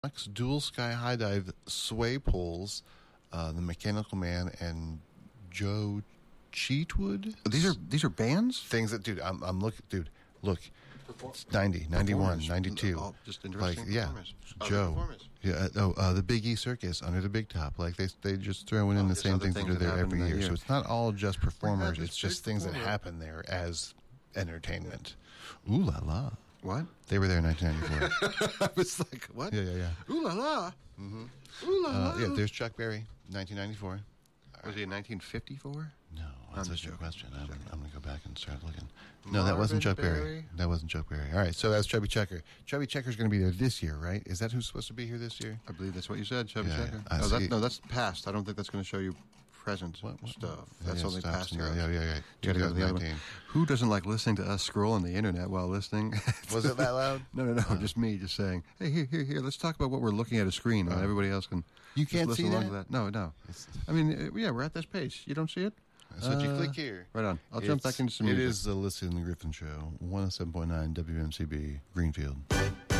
Dual Sky High Dive Sway Poles, The Mechanical Man, and Joe Cheatwood. These are bands? Things that, dude, I'm looking, dude, look. It's 90, 91, 92. Oh, just interesting performance. Joe. Yeah, the Big E Circus, Under the Big Top. Like, they just throw in the same things that are there every year. So it's not all just performers. It's just things that happen there as entertainment. Ooh la la. What? They were there in 1994. I was like, what? Yeah. Ooh la la. Mm-hmm. Ooh la la. Yeah, there's Chuck Berry, 1994. Was he in 1954? No, that's a good question. I'm going to go back and start looking. No, Marvin that wasn't Chuck Berry? Berry. That wasn't Chuck Berry. All right, so that's Chubby Checker. Chubby Checker's going to be there this year, right? Is that who's supposed to be here this year? I believe that's what you said, Chubby Yeah, Checker. That's past. I don't think that's going to show you present stuff. That's only past heroes. Yeah. You got to go to the other one. Who doesn't like listening to us scroll on the internet while listening? Was it that loud? No. Just me, just saying, hey, here. Let's talk about what we're looking at a screen. Everybody else can. You can't listen see along that? to that. No. I mean, we're at this page. You don't see it? So you click here. Right on. I'll jump back into some music. It is the Liston and Griffin Show, 107.9 WMCB, Greenfield.